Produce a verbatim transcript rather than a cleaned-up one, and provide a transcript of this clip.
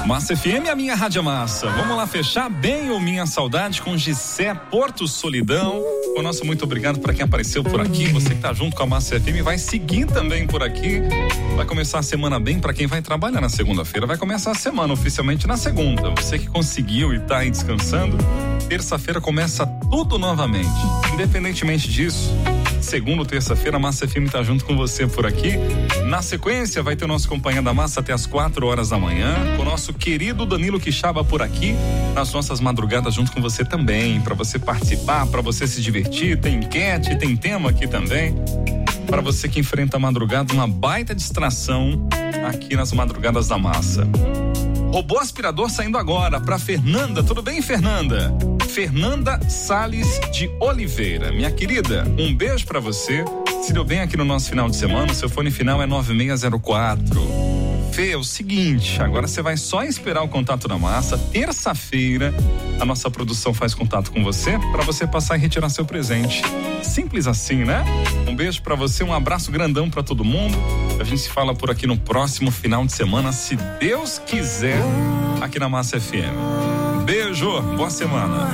Massa F M, a minha Rádio Massa. Vamos lá fechar bem o Minha Saudade com Gissé Porto Solidão. O nosso muito obrigado para quem apareceu por aqui. Você que tá junto com a Massa F M vai seguir também por aqui. Vai começar a semana bem para quem vai trabalhar na segunda-feira. Vai começar a semana oficialmente na segunda. Você que conseguiu e tá aí descansando, terça-feira começa tudo novamente. Independentemente disso, segunda ou terça-feira, a Massa F M tá junto com você por aqui. Na sequência, vai ter o nosso Companhia da Massa até as quatro horas da manhã, com o nosso querido Danilo Quixaba por aqui, nas nossas madrugadas junto com você também, para você participar, para você se divertir. Tem enquete, tem tema aqui também, para você que enfrenta a madrugada, uma baita distração aqui nas madrugadas da Massa. Robô aspirador saindo agora para Fernanda. Tudo bem, Fernanda? Fernanda Salles de Oliveira. Minha querida, um beijo para você. Se deu bem aqui no nosso final de semana, o seu fone final é nove seis zero quatro. Fê, é o seguinte, agora você vai só esperar o contato da Massa. Terça-feira, a nossa produção faz contato com você para você passar e retirar seu presente. Simples assim, né? Um beijo para você, um abraço grandão para todo mundo. A gente se fala por aqui no próximo final de semana, se Deus quiser, aqui na Massa F M. Beijo, boa semana.